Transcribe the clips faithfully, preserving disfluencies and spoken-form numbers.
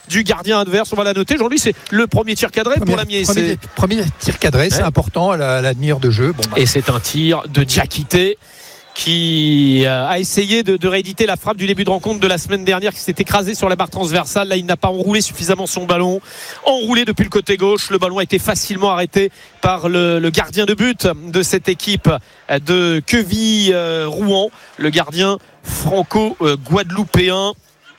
du gardien adverse. On va la noter. Aujourd'hui, c'est le premier tir cadré premier, pour l'Amiens. Premier, premier tir cadré, ouais. C'est important à la, à la demi-heure de jeu. Bon, bah. Et c'est un tir de Diakité qui a essayé de, de rééditer la frappe du début de rencontre de la semaine dernière, qui s'est écrasé sur la barre transversale. Là, il n'a pas enroulé suffisamment son ballon. Enroulé depuis le côté gauche, le ballon a été facilement arrêté par le, le gardien de but de cette équipe de Quevilly-Rouen, le gardien franco-guadeloupéen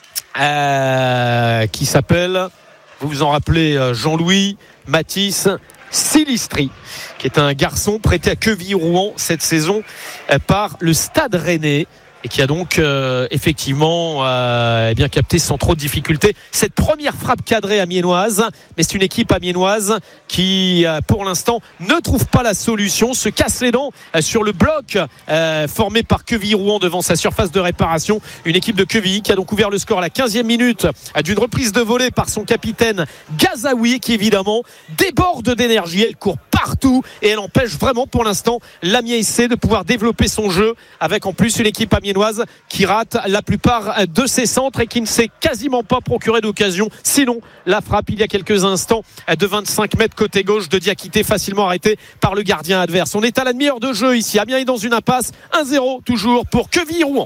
euh, qui s'appelle, vous vous en rappelez, Jean-Louis Mathis Silistri, qui est un garçon prêté à Quevilly-Rouen cette saison par le Stade Rennais et qui a donc euh, effectivement euh, eh bien capté sans trop de difficultés cette première frappe cadrée amiénoise. Mais c'est une équipe amiénoise qui euh, pour l'instant ne trouve pas la solution, se casse les dents euh, sur le bloc euh, formé par Quevilly-Rouen devant sa surface de réparation. Une équipe de Quevilly qui a donc ouvert le score à la quinzième minute euh, d'une reprise de volée par son capitaine Gazaoui, qui évidemment déborde d'énergie. Elle court partout et elle empêche vraiment pour l'instant l'Amiens S C de pouvoir développer son jeu, avec en plus une équipe amiénoise qui rate la plupart de ses centres et qui ne s'est quasiment pas procuré d'occasion. Sinon, la frappe il y a quelques instants de vingt-cinq mètres côté gauche de Diakité, facilement arrêté par le gardien adverse. On est à la demi-heure de jeu ici. Amiens est dans une impasse. un zéro toujours pour Quevilly-Rouen.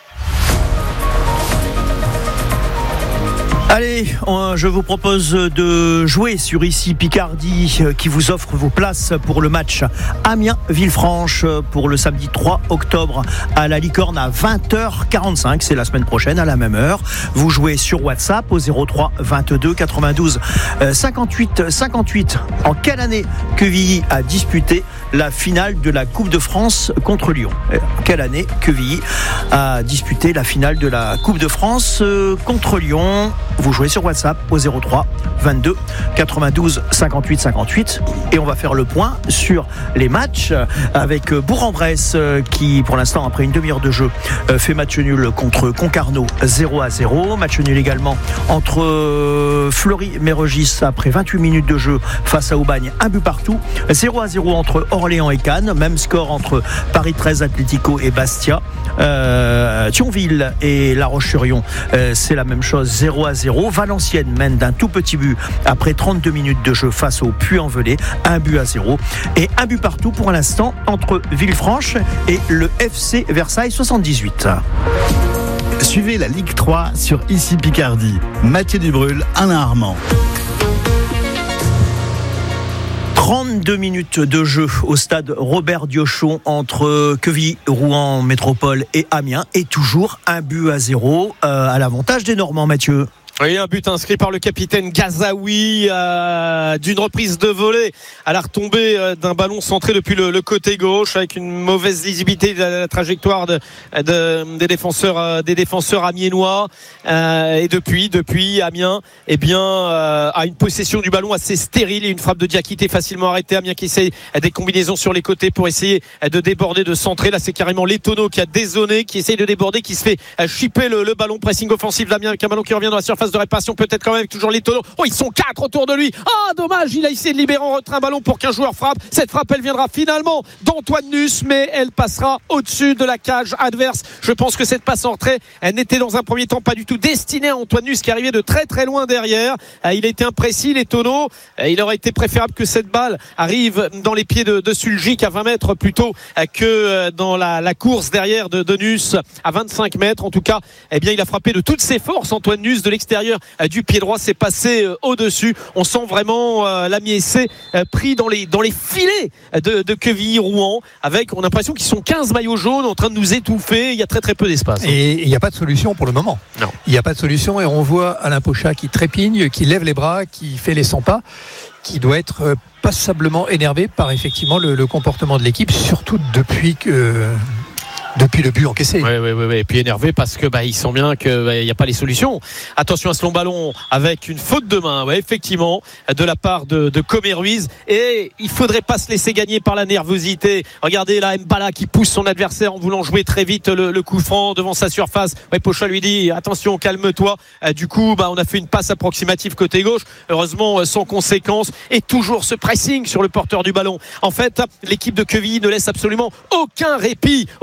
Allez, je vous propose de jouer sur Ici Picardie, qui vous offre vos places pour le match Amiens-Villefranche pour le samedi trois octobre à la Licorne à vingt heures quarante-cinq. C'est la semaine prochaine à la même heure. Vous jouez sur WhatsApp au zéro trois vingt-deux quatre-vingt-douze cinquante-huit cinquante-huit. En quelle année Quevilly a disputé la finale de la Coupe de France contre Lyon? En quelle année Quevilly a disputé la finale de la Coupe de France contre Lyon? Vous jouez sur WhatsApp au zéro trois vingt-deux quatre-vingt-douze cinquante-huit cinquante-huit et on va faire le point sur les matchs avec Bourg-en-Bresse qui pour l'instant après une demi-heure de jeu fait match nul contre Concarneau zéro à zéro. Match nul également entre Fleury-Mérogis après vingt-huit minutes de jeu face à Aubagne, un but partout. zéro à zéro entre Orléans et Cannes, même score entre Paris treize Atlético et Bastia. euh, Thionville et La Roche-sur-Yon, euh, c'est la même chose, zéro à zéro. Valenciennes mène d'un tout petit but après trente-deux minutes de jeu face au Puy-en-Velay, un but à zéro. Et un but partout pour l'instant entre Villefranche et le F C Versailles soixante-dix-huit. Suivez la Ligue trois sur Ici Picardie. Mathieu Dubrul, Alain Armand. trente-deux minutes de jeu au stade Robert Diochon entre Quevilly-Rouen Métropole et Amiens, et toujours un but à zéro euh, à l'avantage des Normands, Mathieu. Oui, un but inscrit par le capitaine Gazaoui euh, d'une reprise de volée à la retombée euh, d'un ballon centré depuis le, le côté gauche, avec une mauvaise lisibilité de la, la trajectoire de, de, des défenseurs euh, des défenseurs amiénois. Euh, et depuis, depuis Amiens, eh bien, euh, a une possession du ballon assez stérile et une frappe de Diakité facilement arrêtée. Amiens qui essaye des combinaisons sur les côtés pour essayer de déborder, de centrer. Là, c'est carrément Letono qui a dézonné, qui essaye de déborder, qui se fait chipper le, le ballon. Pressing offensif d'Amiens avec un ballon qui revient dans la surface de réparation, peut-être quand même avec toujours les tonneaux. Oh, ils sont quatre autour de lui. Ah, dommage, il a essayé de libérer en retrait un ballon pour qu'un joueur frappe. Cette frappe, elle viendra finalement d'Antoine Nuss, mais elle passera au-dessus de la cage adverse. Je pense que cette passe en retrait, elle n'était dans un premier temps pas du tout destinée à Antoine Nuss, qui arrivait de très très loin derrière. Il a été imprécis, les tonneaux. Il aurait été préférable que cette balle arrive dans les pieds de, de Suljic à vingt mètres plutôt que dans la, la course derrière de, de Nuss à vingt-cinq mètres. En tout cas, eh bien, il a frappé de toutes ses forces, Antoine Nuss, de l'extérieur du pied droit, c'est passé euh, au-dessus. On sent vraiment euh, l'Amiens S C euh, pris dans les, dans les filets de, de Quevilly-Rouen, avec, on a l'impression qu'ils sont quinze maillots jaunes en train de nous étouffer. Il y a très très peu d'espace. Et il n'y a pas de solution pour le moment. Non. Il n'y a pas de solution, et on voit Alain Pochat qui trépigne, qui lève les bras, qui fait les cent pas, qui doit être euh, passablement énervé par effectivement le, le comportement de l'équipe, surtout depuis que... Euh, Depuis le but encaissé. Oui, oui, oui, oui. Et puis énervé parce que bah, ils sentent bien qu'il bah, n'y a pas les solutions. Attention à ce long ballon avec une faute de main, ouais, effectivement, de la part de, de Comé Ruiz. Et il ne faudrait pas se laisser gagner par la nervosité. Regardez là, Mbala qui pousse son adversaire en voulant jouer très vite le, le coup franc devant sa surface. Ouais, Pochat lui dit attention, calme-toi. Euh, du coup, bah, on a fait une passe approximative côté gauche. Heureusement, euh, sans conséquence. Et toujours ce pressing sur le porteur du ballon. En fait, l'équipe de Quevilly ne laisse absolument aucun répit aux joueurs de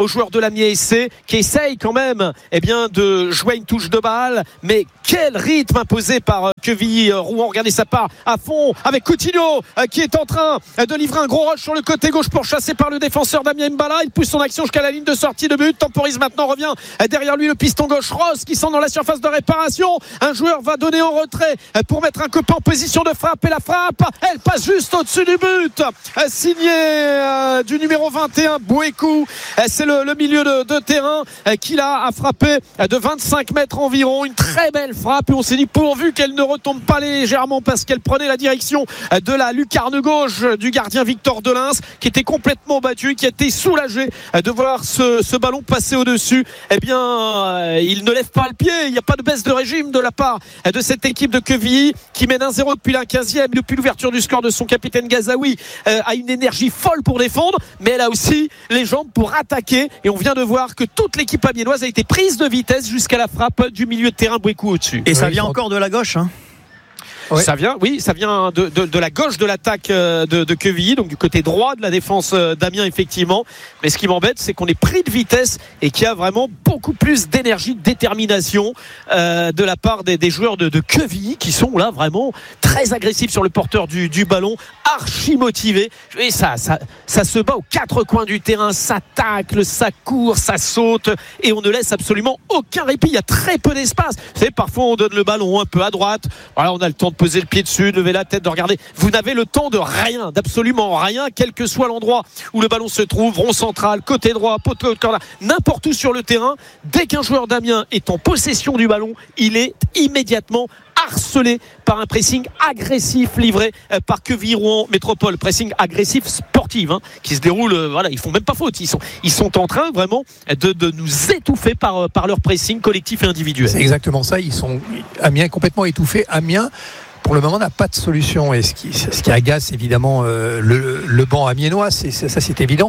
l'Amiens S C qui essaye quand même eh bien, de jouer une touche de balle. Mais quel rythme imposé par Quevilly-Rouen. Regardez sa part à fond avec Coutinho qui est en train de livrer un gros rush sur le côté gauche pour chasser par le défenseur Damien Mbala. Il pousse son action jusqu'à la ligne de sortie de but, temporise maintenant, revient derrière lui le piston gauche Ross qui sent dans la surface de réparation. Un joueur va donner en retrait pour mettre un copain en position de frappe et la frappe elle passe juste au-dessus du but, signé euh, du numéro vingt et un Bouékou. C'est le, le milieu de, de terrain qui l'a frappé de vingt-cinq mètres environ, une très belle frappe et on s'est dit pourvu qu'elle ne retombe pas légèrement parce qu'elle prenait la direction de la lucarne gauche du gardien Victor Delins qui était complètement battu, qui était soulagé de voir ce, ce ballon passer au-dessus. Eh bien euh, il ne lève pas le pied, il n'y a pas de baisse de régime de la part de cette équipe de Quevilly qui mène un zéro depuis la quinzième, depuis l'ouverture du score de son capitaine Gazaoui, euh, a une énergie folle pour défendre, mais elle a aussi les jambes pour attaquer et on vient de voir que toute l'équipe amiénoise a été prise de vitesse jusqu'à la frappe du milieu de terrain Bouékou au-dessus. Et ça oui, vient encore de la gauche, hein. Ouais. Ça vient, oui, ça vient de, de, de la gauche de l'attaque de, de Quevilly, donc du côté droit de la défense d'Amiens effectivement. Mais ce qui m'embête, c'est qu'on est pris de vitesse et qu'il y a vraiment beaucoup plus d'énergie, de détermination euh, de la part des, des joueurs de, de Quevilly qui sont là vraiment très agressifs sur le porteur du, du ballon, archi motivés. Et ça, ça, ça se bat aux quatre coins du terrain, ça tacle, ça court, ça saute et on ne laisse absolument aucun répit. Il y a très peu d'espace. Vous savez, parfois on donne le ballon un peu à droite. Voilà, on a le temps de poser le pied dessus, de lever la tête, de regarder. Vous n'avez le temps de rien, d'absolument rien, quel que soit l'endroit où le ballon se trouve, rond central, côté droit, poteau, corner, n'importe où sur le terrain. Dès qu'un joueur d'Amiens est en possession du ballon, il est immédiatement harcelé par un pressing agressif livré par Quevilly-Rouen Métropole, pressing agressif sportif hein, qui se déroule, euh, voilà, ils font même pas faute, ils sont, ils sont en train vraiment de, de nous étouffer par, par leur pressing collectif et individuel. C'est exactement ça, ils sont Amiens est complètement étouffé. Amiens pour le moment n'a pas de solution et ce qui, ce qui agace évidemment euh, le, le banc amiénois, c'est, ça c'est évident.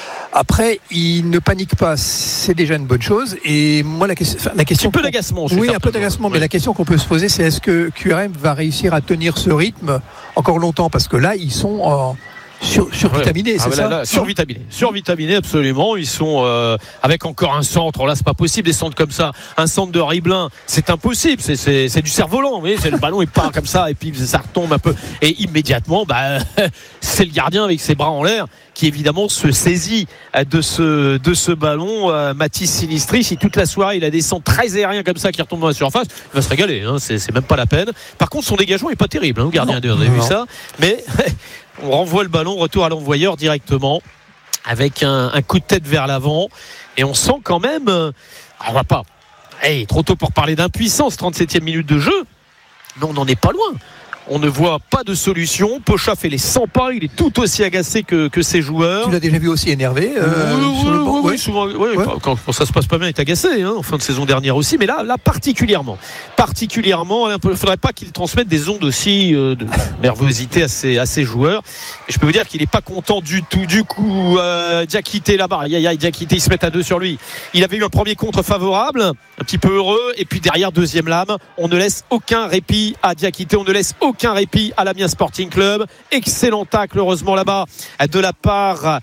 Après, il ne panique pas, c'est déjà une bonne chose. Et moi, la question, enfin, la question, un peu d'agacement. Oui, un peu d'agacement. Oui. Mais la question qu'on peut se poser, c'est est-ce que Q R M va réussir à tenir ce rythme encore longtemps ? Parce que là, ils sont en Sur, survitaminés, ouais. c'est ah, ça là, là, survitaminés, survitaminés absolument. Ils sont euh, avec encore un centre. Là, c'est pas possible des centres comme ça. Un centre de Riblin, c'est impossible. C'est, c'est, c'est du cerf-volant. Vous voyez, c'est le ballon, il part comme ça et puis ça retombe un peu. Et immédiatement, bah, c'est le gardien avec ses bras en l'air qui évidemment se saisit de ce de ce ballon. Euh, Mathis Sinistri, si toute la soirée il a des centres très aériens comme ça qui retombent dans la surface, il va se régaler. Hein, c'est, c'est même pas la peine. Par contre, son dégagement est pas terrible. Hein, le gardien, vous avez vu ça, mais on renvoie le ballon, retour à l'envoyeur directement avec un, un coup de tête vers l'avant et on sent quand même euh, on va pas hey, trop tôt pour parler d'impuissance, trente-septième minute de jeu, mais on n'en est pas loin. On ne voit pas de solution. Pocha fait les cent pas. Il est tout aussi agacé que, que ses joueurs. Tu l'as déjà vu aussi énervé euh, oui, sur oui, le banc. Oui, oui, souvent, oui, ouais. Quand, quand ça se passe pas bien, il est agacé. Hein, en fin de saison dernière aussi. Mais là, là particulièrement. Particulièrement, il ne faudrait pas qu'il transmette des ondes aussi euh, de nervosité à ses, à ses joueurs. Et je peux vous dire qu'il n'est pas content du tout. Du coup, euh, Diakité là-bas. Aïe, aïe, aïe, Diakité, ils se mettent à deux sur lui. Il avait eu un premier contre favorable, un petit peu heureux. Et puis derrière, deuxième lame. On ne laisse aucun répit à Diakité. On ne laisse aucun Aucun répit à l'Amiens Sporting Club. Excellent tacle heureusement là-bas de la part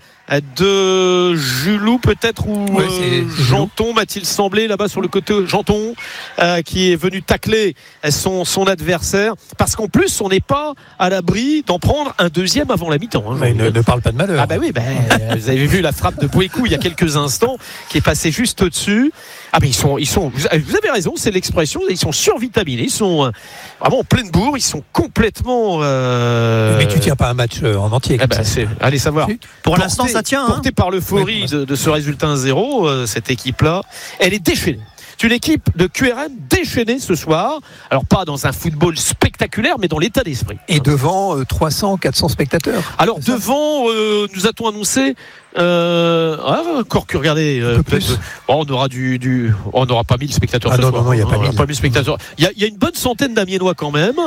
de Julou peut-être ou ouais, c'est, euh, Janton, m'a-t-il semblé là-bas sur le côté Janton euh, qui est venu tacler son, son adversaire parce qu'en plus on n'est pas à l'abri d'en prendre un deuxième avant la mi-temps hein, mais ne, ne parle pas de malheur. Ah bah oui bah, vous avez vu la frappe de Bouékou il y a quelques instants qui est passée juste au-dessus. Ah mais ils sont, ils sont vous avez raison, c'est l'expression, ils sont survitaminés, ils sont vraiment en pleine bourre, ils sont complètement euh... mais tu tiens pas un match en entier comme ah bah, ça. C'est, allez savoir pour porté, l'instant ça tient hein. Porté par l'euphorie oui, de, de ce résultat un zéro, euh, cette équipe-là, elle est déchaînée. C'est une équipe de Q R M déchaînée ce soir. Alors pas dans un football spectaculaire, mais dans l'état d'esprit. Et devant euh, trois cents, quatre cents spectateurs. Alors devant, euh, nous a-t-on annoncé euh, ah, encore que regardez, euh, peut-être, bon, on aura du, du, on n'aura pas mille spectateurs. Ah ce non, soir. non, non, il n'y a pas, pas mille spectateurs. Il y a, il y a une bonne centaine d'Amiénois quand même.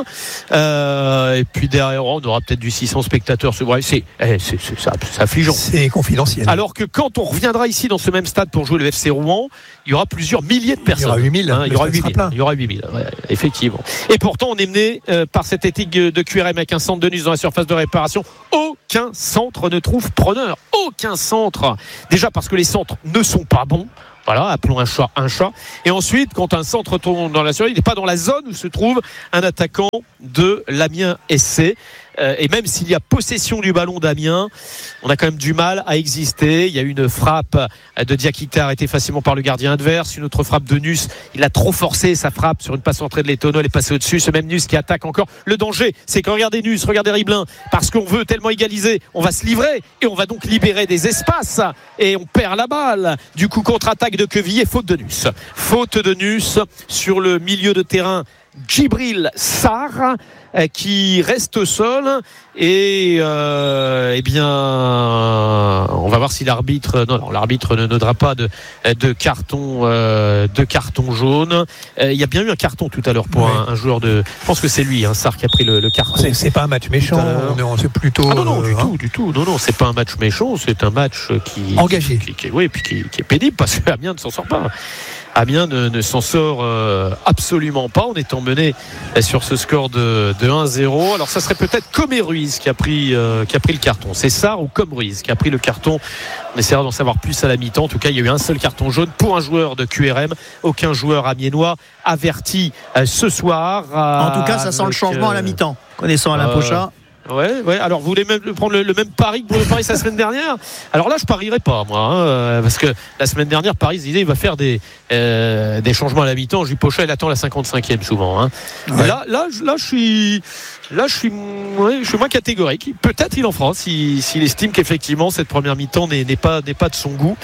Euh, et puis derrière, on aura peut-être du six cents spectateurs. C'est vrai, c'est, c'est, c'est, c'est, c'est affligeant. C'est confidentiel. Alors que quand on reviendra ici dans ce même stade pour jouer le F C Rouen, il y aura plusieurs milliers de personnes. Il y aura huit mille. Hein, il y aura huit mille. Il y aura huit mille, ouais, effectivement. Et pourtant, on est mené euh, par cette éthique de Q R M avec un centre de Nusse dans la surface de réparation. Aucun centre ne trouve preneur. Aucun centre. Déjà parce que les centres ne sont pas bons. Voilà, appelons un chat un chat. Et ensuite, quand un centre tombe dans la surface, il n'est pas dans la zone où se trouve un attaquant de l'Amiens S C. Euh, et même s'il y a possession du ballon d'Amiens, on a quand même du mal à exister. Il y a une frappe de Diakité arrêtée facilement par le gardien adverse. Une autre frappe de Nusse. Il a trop forcé sa frappe sur une passe entrée de Letono. Elle est passée au-dessus. Ce même Nusse qui attaque encore. Le danger, c'est que regardez Nusse, regardez Riblin. Parce qu'on veut tellement égaliser, on va se livrer. Et on va donc libérer des espaces. Et on perd la balle. Du coup, contre-attaque de Quevilly et faute de Nusse. Faute de Nusse sur le milieu de terrain. Djibril Sarr qui reste seul et euh, eh bien on va voir si l'arbitre non, non l'arbitre ne donnera pas de, de carton euh, de carton jaune. Euh, il y a bien eu un carton tout à l'heure pour ouais. un, un joueur de je pense que c'est lui hein, Sarr qui a pris le, le carton. C'est, c'est pas un match méchant, non, c'est plutôt ah non non du euh, tout du tout non non c'est pas un match méchant, c'est un match qui engagé qui, qui, qui, oui, puis qui, qui est pénible parce que Amiens ne s'en sort pas. Amiens ne, ne s'en sort euh, absolument pas en étant mené sur ce score de, de un zéro. Alors ça serait peut-être Comme Ruiz qui a pris euh, qui a pris le carton. C'est Sarr ou Comme Ruiz qui a pris le carton. On essaiera d'en savoir plus à la mi-temps. En tout cas, il y a eu un seul carton jaune pour un joueur de Q R M. Aucun joueur amiénois averti euh, ce soir. Euh, en tout cas, ça sent le changement euh, à la mi-temps. Connaissant Alain euh, Pochat. Ouais, ouais. Alors, vous voulez même prendre le, le même pari que pour le Paris la semaine dernière? Alors là, je parierais pas, moi, hein, parce que la semaine dernière, Paris, il va faire des euh, des changements à la mi-temps. Jules Pochat, il attend la cinquante-cinquième souvent. Hein. Ouais. Là, là, là, je suis, là, je suis, ouais, je suis moins catégorique. Peut-être il en fera, s'il si, si estime qu'effectivement cette première mi-temps n'est, n'est pas n'est pas de son goût.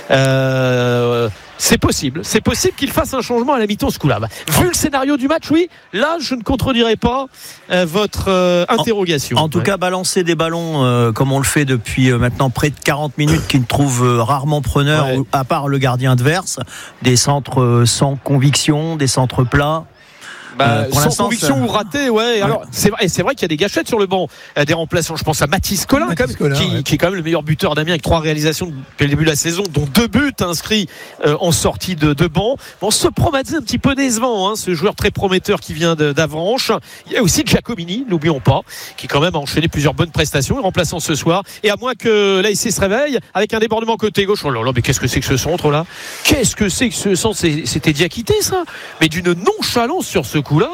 Euh, C'est possible, c'est possible qu'il fasse un changement à la mi-temps ce coup-là. Vu le scénario du match, oui, là je ne contredirai pas euh, votre euh, interrogation. En, en tout ouais. cas, balancer des ballons euh, comme on le fait depuis euh, maintenant près de quarante minutes, qui ne trouvent euh, rarement preneur, ouais. à part le gardien adverse, des centres euh, sans conviction, des centres plats. Bah, euh, sans conviction ça... ou raté, ouais. ouais. Alors c'est vrai, c'est vrai qu'il y a des gâchettes sur le banc, euh, des remplaçants. Je pense à Mathis Collin, Mathis Collin qui, ouais. qui est quand même le meilleur buteur d'Amiens avec trois réalisations depuis le début de la saison, dont deux buts inscrits euh, en sortie de, de banc. Bon, ce promettait un petit peu décevant, hein, ce joueur très prometteur qui vient de, d'Avranches. Il y a aussi Giacomini, n'oublions pas, qui quand même a enchaîné plusieurs bonnes prestations, remplaçant ce soir. Et à moins que l'A S C se réveille avec un débordement côté gauche. Oh là là, mais qu'est-ce que c'est que ce centre là? Qu'est-ce que c'est que ce centre? C'était Diakité, ça, mais d'une nonchalance sur ce coup-là.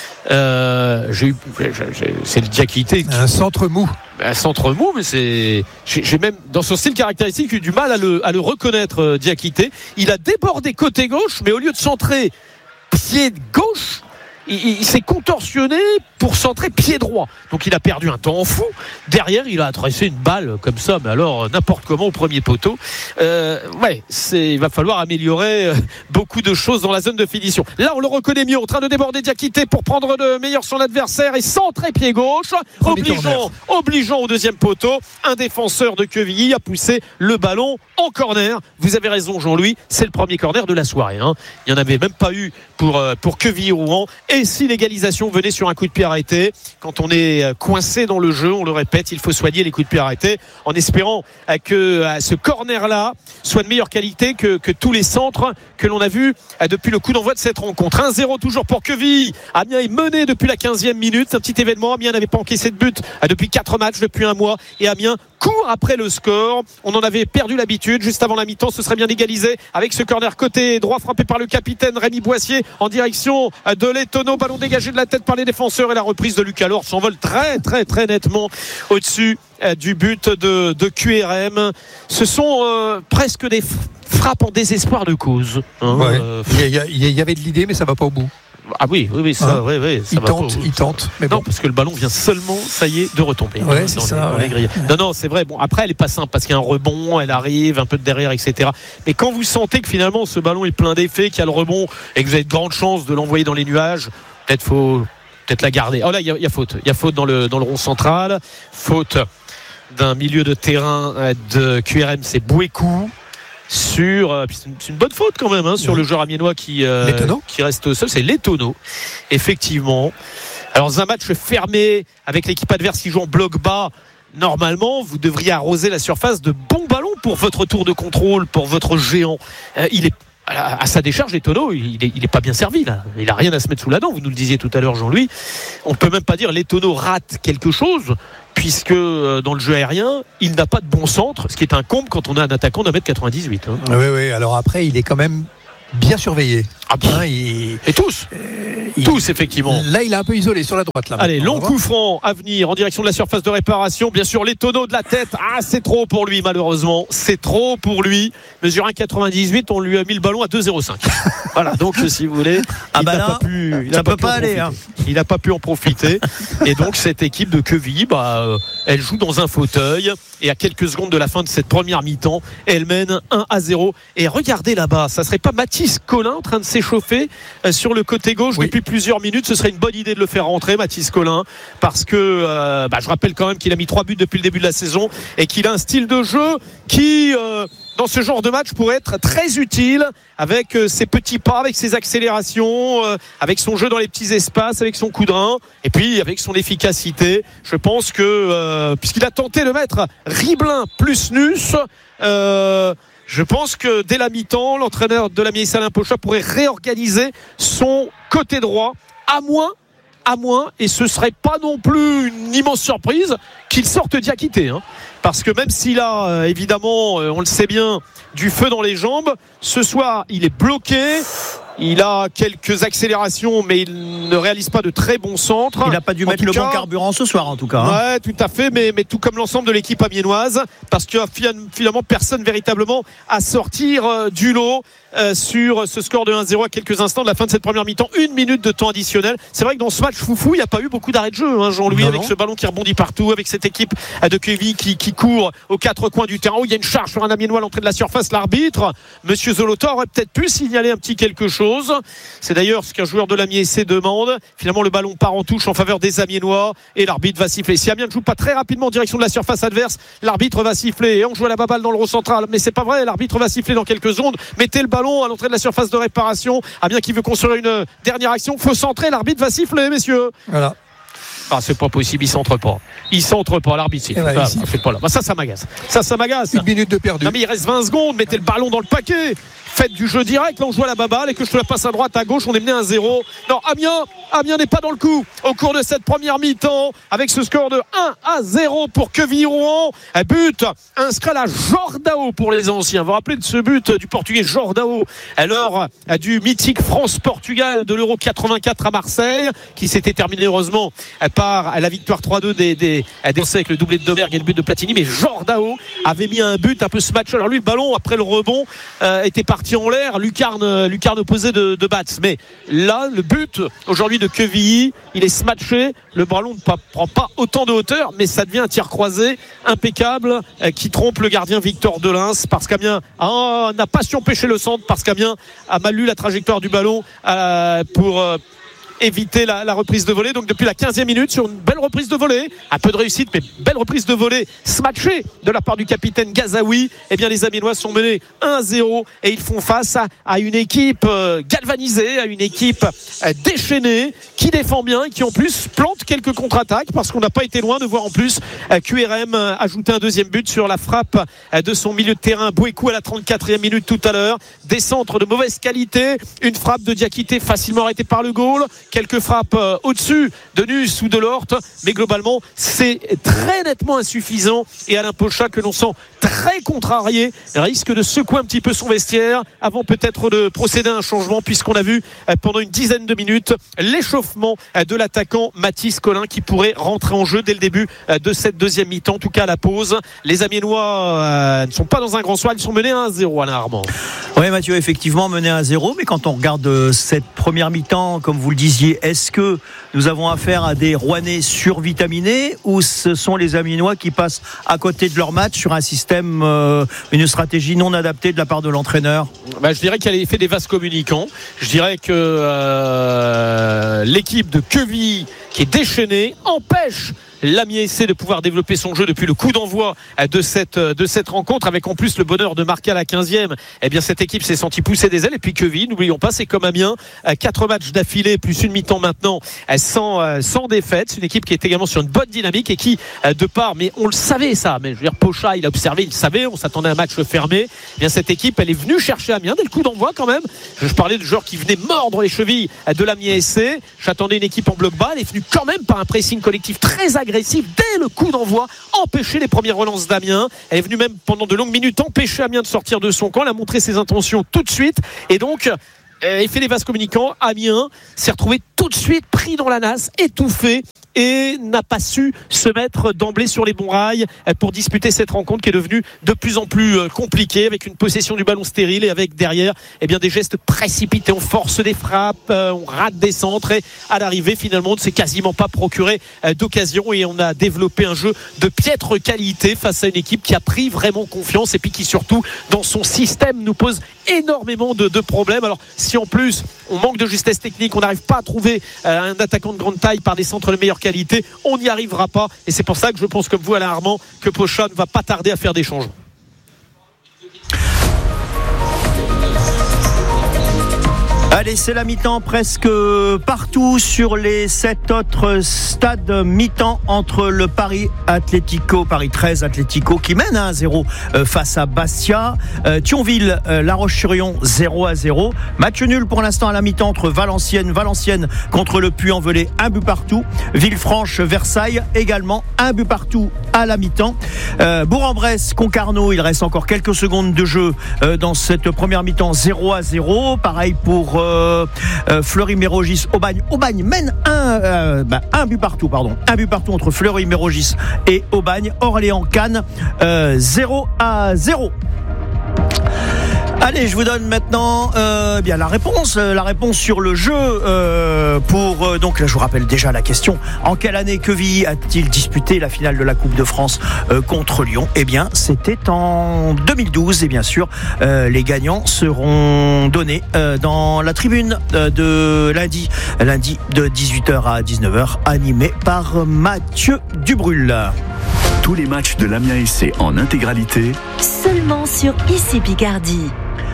Euh, j'ai eu, j'ai, c'est le Diakité. Un centre mou. Un centre mou, mais c'est. J'ai, j'ai même, dans son style caractéristique, eu du mal à le, à le reconnaître, Diakité. Il a débordé côté gauche, mais au lieu de centrer pied gauche, il, il s'est contorsionné pour centrer pied droit. Donc il a perdu un temps fou. Derrière, il a tracé une balle comme ça, mais alors n'importe comment au premier poteau. Euh, ouais, c'est, il va falloir améliorer beaucoup de choses dans la zone de finition. Là, on le reconnaît mieux, en train de déborder Diakité pour prendre de meilleur son adversaire et centrer pied gauche, obligeant, obligeant au deuxième poteau. Un défenseur de Quevilly a poussé le ballon en corner. Vous avez raison, Jean-Louis, c'est le premier corner de la soirée. Hein. Il n'y en avait même pas eu pour, pour Quevilly-Rouen. Et si l'égalisation venait sur un coup de pied arrêté, quand on est coincé dans le jeu, on le répète, il faut soigner les coups de pied arrêtés en espérant que ce corner-là soit de meilleure qualité que, que tous les centres que l'on a vus depuis le coup d'envoi de cette rencontre. un zéro toujours pour Quevilly. Amiens est mené depuis la quinzième minute. C'est un petit événement. Amiens n'avait pas encaissé de but depuis quatre matchs, depuis un mois. Et Amiens court après le score. On en avait perdu l'habitude. Juste avant la mi-temps, ce serait bien égalisé avec ce corner côté droit frappé par le capitaine Rémi Boissier en direction de Letono. Ballon dégagé de la tête par les défenseurs et la reprise de Lucas Laure s'envole très très très nettement au-dessus du but de, de Q R M. Ce sont euh, presque des frappes en désespoir de cause. Hein, ouais. euh, il, y a, il y avait de l'idée, mais ça va pas au bout. Ah oui, oui, oui, ça, hein oui, oui, ça il va tente, pas, il tente, mais non, bon. parce que le ballon vient seulement, ça y est, de retomber. Ouais, c'est dans ça. Les, dans ouais. les grilles. Non, non, c'est vrai. Bon, après, elle est pas simple parce qu'il y a un rebond, elle arrive un peu de derrière, et cetera. Mais quand vous sentez que finalement ce ballon est plein d'effets, qu'il y a le rebond et que vous avez de grandes chances de l'envoyer dans les nuages, peut-être faut, peut-être la garder. Oh là, il y a, il y a faute. Il y a faute dans le dans le rond central. Faute d'un milieu de terrain de Q R M, c'est Bouékou. Sur, c'est une bonne faute quand même hein, sur oui. le joueur amiénois qui, euh, qui reste seul, c'est Letono, effectivement. Alors dans un match fermé avec l'équipe adverse qui joue en bloc bas, normalement vous devriez arroser la surface de bons ballons pour votre tour de contrôle, pour votre géant. Euh, il est à sa décharge, Letono, il n'est il est pas bien servi là. Il n'a rien à se mettre sous la dent. Vous nous le disiez tout à l'heure, Jean-Louis. On peut même pas dire Letono rate quelque chose, puisque euh, dans le jeu aérien, il n'a pas de bon centre, ce qui est un comble quand on a un attaquant d'un mètre quatre-vingt-dix-huit. Hein. Oui, oui. Alors après, il est quand même bien surveillé. Ah, hein, il... Et tous euh, Tous, il... effectivement. Là, il est un peu isolé sur la droite. Là, Allez, long coup franc à venir en direction de la surface de réparation. Bien sûr, les tonneaux de la tête. Ah, c'est trop pour lui, malheureusement. C'est trop pour lui. Mesure un mètre quatre-vingt-dix-huit, on lui a mis le ballon à deux virgule zéro cinq. Voilà, donc si vous voulez, ah il bah n'a là, pas pu, il ça n'a pas peut pu pas en aller. profiter. Hein. Il n'a pas pu en profiter. Et donc, cette équipe de Quevilly, bah, euh, elle joue dans un fauteuil. Et à quelques secondes de la fin de cette première mi-temps, elle mène un à zéro. Et regardez là-bas, ça serait pas Mathis Collin en train de s'échauffer euh, sur le côté gauche oui. depuis plusieurs minutes. Ce serait une bonne idée de le faire rentrer, Mathis Collin, parce que euh, bah, je rappelle quand même qu'il a mis trois buts depuis le début de la saison et qu'il a un style de jeu qui, euh, dans ce genre de match, pourrait être très utile avec euh, ses petits pas, avec ses accélérations, euh, avec son jeu dans les petits espaces, avec son coup de rein et puis avec son efficacité. Je pense que euh, puisqu'il a tenté de mettre Riblin plus Nus, euh, je pense que dès la mi-temps, l'entraîneur de la Mieis Alain Pocha pourrait réorganiser son côté droit, à moins, à moins, et ce serait pas non plus une immense surprise qu'il sorte Diakité, hein, parce que même s'il a euh, évidemment, euh, on le sait bien, du feu dans les jambes, ce soir il est bloqué. Il a quelques accélérations, mais il ne réalise pas de très bons centres. Il n'a pas dû en mettre le cas, bon carburant ce soir, en tout cas. Hein. Ouais, tout à fait, mais, mais tout comme l'ensemble de l'équipe amiénoise, parce que finalement, personne véritablement à sortir euh, du lot euh, sur ce score de un zéro à quelques instants de la fin de cette première mi-temps. Une minute de temps additionnel. C'est vrai que dans ce match foufou, il n'y a pas eu beaucoup d'arrêts de jeu, hein, Jean-Louis, non, avec non. ce ballon qui rebondit partout, avec cette équipe de Quevilly qui, qui court aux quatre coins du terrain, où il y a une charge sur un Amiénois à l'entrée de la surface. L'arbitre, Monsieur Zolotor, aurait peut-être pu signaler un petit quelque chose. C'est d'ailleurs ce qu'un joueur de l'Amiens demande. Finalement, le ballon part en touche en faveur des Amiénois et l'arbitre va siffler. Si Amiens ne joue pas très rapidement en direction de la surface adverse, l'arbitre va siffler. Et on joue à la baballe dans le rond central. Mais c'est pas vrai, l'arbitre va siffler dans quelques secondes. Mettez le ballon à l'entrée de la surface de réparation. Amiens qui veut construire une dernière action. Faut centrer, l'arbitre va siffler, messieurs. Voilà. Ah, c'est pas possible, il centre pas. Il centre pas, l'arbitre siffle. Ouais, ah, il c'est pas là. Bah, ça, ça m'agace. Ça, ça m'agace. Une minute de perdu. Non, mais il reste vingt secondes. Mettez le ballon dans le paquet. Faites du jeu direct. Là, on joue à la baballe et que je te la passe à droite, à gauche. On est mené un zéro. Non, Amiens, Amiens n'est pas dans le coup au cours de cette première mi-temps avec ce score de un à zéro pour Quevilly-Rouen. Un but inscrit à la Jordao pour les anciens. Vous vous rappelez de ce but du portugais Jordao alors du mythique France-Portugal de l'Euro quatre-vingt-quatre à Marseille qui s'était terminé heureusement par la victoire trois deux des, des, des Français avec le doublé de Domergue et le but de Platini. Mais Jordao avait mis un but un peu ce match. Alors lui, le ballon après le rebond euh, était parti en l'air, lucarne, lucarne opposée de, de Batz. Mais là, le but aujourd'hui de Quevilly, il est smatché, le ballon ne prend pas autant de hauteur, mais ça devient un tir croisé impeccable euh, qui trompe le gardien Victor Delins, parce qu'Amiens ah, n'a pas su empêcher le centre, parce qu'Amiens a mal lu la trajectoire du ballon euh, pour euh, éviter la, la reprise de volée. Donc depuis la quinzième minute, sur une belle reprise de volée, un peu de réussite, mais belle reprise de volée smatchée de la part du capitaine Gazaoui, eh bien les Amiénois sont menés un à zéro et ils font face à, à une équipe euh, galvanisée, à une équipe euh, déchaînée, qui défend bien et qui en plus plante quelques contre-attaques, parce qu'on n'a pas été loin de voir en plus euh, Q R M euh, ajouter un deuxième but sur la frappe euh, de son milieu de terrain Bouékou à la trente-quatrième minute tout à l'heure. Des centres de mauvaise qualité, une frappe de Diakité facilement arrêtée par le goal, quelques frappes euh, au-dessus de Nus ou de Lort, mais globalement c'est très nettement insuffisant et Alain Pocha, que l'on sent très contrarié, risque de secouer un petit peu son vestiaire avant peut-être de procéder à un changement, puisqu'on a vu euh, pendant une dizaine de minutes l'échauffement euh, de l'attaquant Mathis Collin qui pourrait rentrer en jeu dès le début euh, de cette deuxième mi-temps, en tout cas à la pause. Les Amiénois euh, ne sont pas dans un grand soir, ils sont menés à un zéro, Alain Armand. Oui, Mathieu, effectivement mené à un zéro, mais quand on regarde euh, cette première mi-temps, comme vous le disiez, est-ce que nous avons affaire à des Rouennais survitaminés, ou ce sont les Amiénois qui passent à côté de leur match sur un système, euh, une stratégie non adaptée de la part de l'entraîneur? Bah, je dirais qu'elle a fait des vases communicants. Je dirais que euh, l'équipe de Quevilly, qui est déchaînée, empêche l'Amiens essaie de pouvoir développer son jeu depuis le coup d'envoi de cette, de cette rencontre, avec en plus le bonheur de marquer à la quinzième. Eh bien, cette équipe s'est sentie pousser des ailes. Et puis Quevilly, n'oublions pas, c'est comme Amiens, quatre matchs d'affilée plus une mi-temps maintenant sans, sans défaite. C'est une équipe qui est également sur une bonne dynamique et qui, de part, mais on le savait ça, mais je veux dire, Pocha, il a observé, il le savait, on s'attendait à un match fermé. Eh bien, cette équipe, elle est venue chercher Amiens dès le coup d'envoi quand même. Je parlais de joueurs qui venaient mordre les chevilles de l'Amiens S C. J'attendais une équipe en bloc bas. Elle est venue quand même par un pressing collectif très agressif dès le coup d'envoi, empêcher les premières relances d'Amiens. Elle est venue même pendant de longues minutes empêcher Amiens de sortir de son camp. Elle a montré ses intentions tout de suite. Et donc, effet des vases communicants, Amiens s'est retrouvé tout de suite pris dans la nasse, étouffé, et n'a pas su se mettre d'emblée sur les bons rails pour disputer cette rencontre qui est devenue de plus en plus compliquée, avec une possession du ballon stérile et avec derrière eh bien, des gestes précipités. On force des frappes, on rate des centres, et à l'arrivée finalement on ne s'est quasiment pas procuré d'occasion, et on a développé un jeu de piètre qualité face à une équipe qui a pris vraiment confiance et puis qui surtout dans son système nous pose énormément de, de problèmes. Alors si en plus on manque de justesse technique, on n'arrive pas à trouver un attaquant de grande taille par des centres de meilleure qualité, on n'y arrivera pas, et c'est pour ça que je pense comme vous Alain Armand que Pocha ne va pas tarder à faire des changements. Allez, c'est la mi-temps presque partout sur les sept autres stades. Mi-temps entre le Paris Atlético, Paris treize Atlético qui mène à un zéro face à Bastia. Euh, Thionville, euh, La Roche-sur-Yon zéro à zéro. Match nul pour l'instant à la mi-temps entre Valenciennes, Valenciennes contre le Puy-en-Velay, un but partout. Villefranche, Versailles également, un but partout à la mi-temps. Euh, Bourg-en-Bresse, Concarneau, il reste encore quelques secondes de jeu euh, dans cette première mi-temps, zéro à zéro. Pareil pour euh, euh, Fleury-Mérogis, Aubagne. Aubagne mène un, euh, bah, un but partout, pardon. Un but partout entre Fleury-Mérogis et Aubagne. Orléans-Cannes, euh, zéro à zéro. Allez, je vous donne maintenant euh, bien la réponse, euh, la réponse sur le jeu euh, pour euh, donc là je vous rappelle déjà la question. En quelle année Quevilly a-t-il disputé la finale de la Coupe de France euh, contre Lyon ? Eh bien, c'était en deux mille douze et bien sûr euh, les gagnants seront donnés euh, dans la tribune euh, de lundi, lundi de dix-huit heures à dix-neuf heures, animé par Mathieu Dubrul. Tous les matchs de l'Amiens S C en intégralité seulement sur Ici Picardie.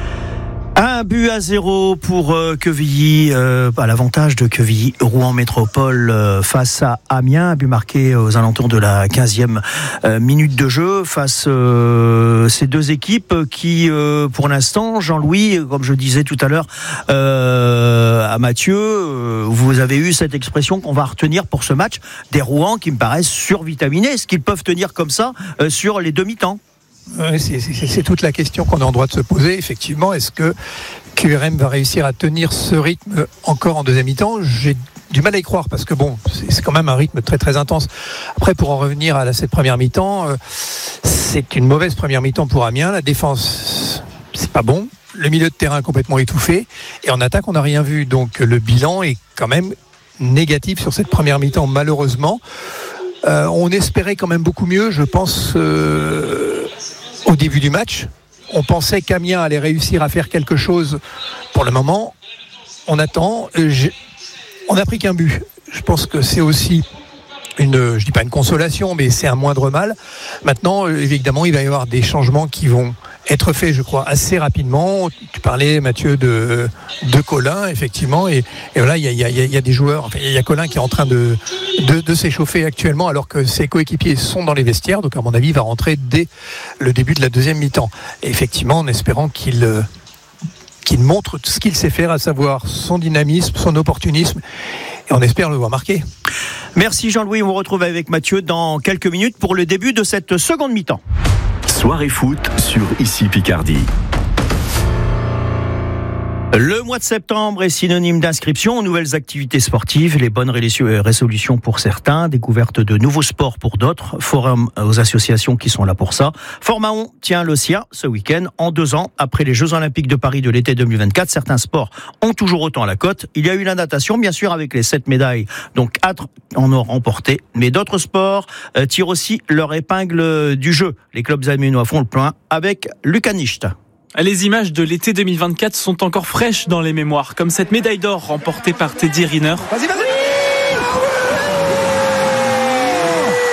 Un but à zéro pour euh, Quevilly, euh, à l'avantage de Quevilly, Rouen Métropole euh, face à Amiens. Un but marqué aux alentours de la quinzième euh, minute de jeu face à euh, ces deux équipes qui, euh, pour l'instant, Jean-Louis, comme je disais tout à l'heure euh, à Mathieu, euh, vous avez eu cette expression qu'on va retenir pour ce match, des Rouen qui me paraissent survitaminés. Est-ce qu'ils peuvent tenir comme ça euh, sur les demi-temps ? Ouais, c'est, c'est, c'est toute la question qu'on est en droit de se poser. Effectivement, est-ce que Q R M va réussir à tenir ce rythme encore en deuxième mi-temps ? J'ai du mal à y croire parce que bon, c'est, c'est quand même un rythme très très intense. Après, pour en revenir à la, cette première mi-temps, euh, c'est une mauvaise première mi-temps pour Amiens. La défense, c'est pas bon. Le milieu de terrain complètement étouffé. Et en attaque, on n'a rien vu. Donc le bilan est quand même négatif sur cette première mi-temps, malheureusement. Euh, on espérait quand même beaucoup mieux, je pense... Euh, Au début du match, on pensait qu'Amiens allait réussir à faire quelque chose. Pour le moment, on attend. On n'a pris qu'un but. Je pense que c'est aussi une, je dis pas une consolation, mais c'est un moindre mal. Maintenant, évidemment, il va y avoir des changements qui vont être faits, je crois, assez rapidement. Tu parlais, Mathieu, de, de Colin, effectivement, et, et voilà, il y a, il y a, il y a des joueurs. Enfin, il y a Colin qui est en train de, de, de s'échauffer actuellement, alors que ses coéquipiers sont dans les vestiaires. Donc, à mon avis, il va rentrer dès le début de la deuxième mi-temps. Et effectivement, en espérant qu'il qu'il montre ce qu'il sait faire, à savoir son dynamisme, son opportunisme, et on espère le voir marquer. Merci Jean-Louis, on vous retrouve avec Mathieu dans quelques minutes pour le début de cette seconde mi-temps. Soirée foot sur Ici Picardie. Le mois de septembre est synonyme d'inscription aux nouvelles activités sportives, les bonnes résolutions pour certains, découverte de nouveaux sports pour d'autres, forum aux associations qui sont là pour ça. Formaon tient le sien ce week-end. En deux ans, après les Jeux Olympiques de Paris de l'été deux mille vingt-quatre, certains sports ont toujours autant à la cote. Il y a eu la natation, bien sûr, avec les sept médailles, donc quatre en ont remporté. Mais d'autres sports euh, tirent aussi leur épingle du jeu. Les clubs amiénois font le plein avec Lucas Nicht. Les images de l'été deux mille vingt-quatre sont encore fraîches dans les mémoires, comme cette médaille d'or remportée par Teddy Riner. Vas-y, vas-y.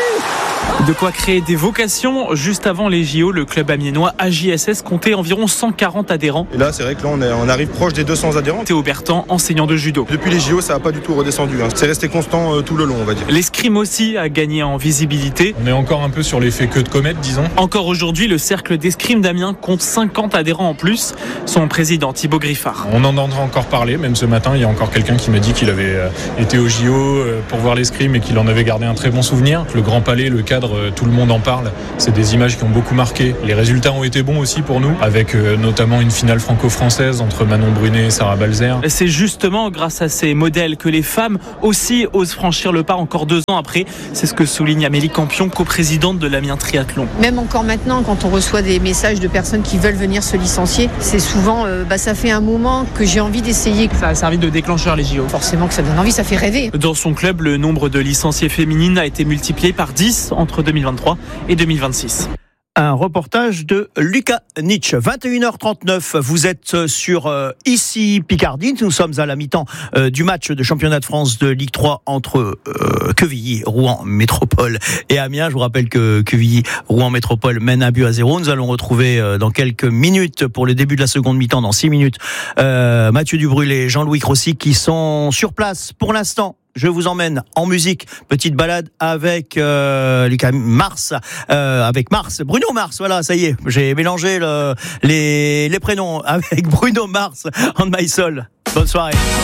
De quoi créer des vocations. Juste avant les J O, le club amiénois A J S S comptait environ cent quarante adhérents. Et là, c'est vrai que là, on, est, on arrive proche des deux cents adhérents. Théo Bertan, enseignant de judo. Depuis les J O, ça n'a pas du tout redescendu. Hein. C'est resté constant euh, tout le long, on va dire. L'escrime aussi a gagné en visibilité. On est encore un peu sur l'effet queue de comète, disons. Encore aujourd'hui, le cercle d'escrime d'Amiens compte cinquante adhérents en plus. Son président Thibaut Griffard. On en entend encore parler. Même ce matin, il y a encore quelqu'un qui m'a dit qu'il avait été au J O pour voir l'escrime et qu'il en avait gardé un très bon souvenir. Le Grand Palais, le cadre, tout le monde en parle. C'est des images qui ont beaucoup marqué. Les résultats ont été bons aussi pour nous, avec notamment une finale franco-française entre Manon Brunet et Sarah Balzer. C'est justement grâce à ces modèles que les femmes aussi osent franchir le pas encore deux ans après. C'est ce que souligne Amélie Campion, coprésidente de l'Amiens Triathlon. Même encore maintenant, quand on reçoit des messages de personnes qui veulent venir se licencier, c'est souvent, euh, bah, ça fait un moment que j'ai envie d'essayer. Ça a servi de déclencheur les J O. Forcément que ça donne envie, ça fait rêver. Dans son club, le nombre de licenciées féminines a été multiplié par dix entre deux mille vingt-trois et deux mille vingt-six. Un reportage de Lucas Nietzsche. vingt et une heures trente-neuf, vous êtes sur euh, ici Picardie. Nous sommes à la mi-temps euh, du match de championnat de France de Ligue trois entre euh, Quevilly, Rouen Métropole et Amiens. Je vous rappelle que Quevilly, Rouen Métropole mène un but à zéro. Nous allons retrouver euh, dans quelques minutes, pour le début de la seconde mi-temps, dans six minutes, euh, Mathieu Dubrul et Jean-Louis Crossi qui sont sur place pour l'instant. Je vous emmène en musique, petite balade avec euh, Lucas Mars, euh, avec Mars, Bruno Mars, voilà, ça y est, j'ai mélangé le, les, les prénoms avec Bruno Mars, On My Soul. Bonne soirée.